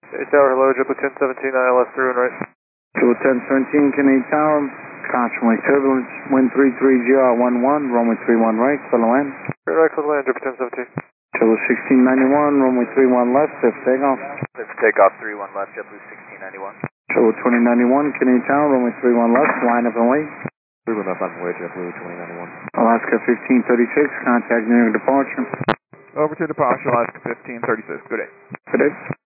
Hey Tower, hello, JetBlue 1017, ILS through and right. JetBlue 1017, Canadian Tower, caution wake turbulence, wind 330 runway 31 right, clear to land. Clear right, clear to land, JetBlue 1017. JetBlue 1691, runway 31 left, lift takeoff. Lift takeoff 31 left, JetBlue 1691. JetBlue 2091, Canadian Tower, runway 31 left, line up and wait. 31 left on the way, JetBlue 2091. Alaska 1536, contact near departure. Over to departure, Alaska 1536, good day. Good day.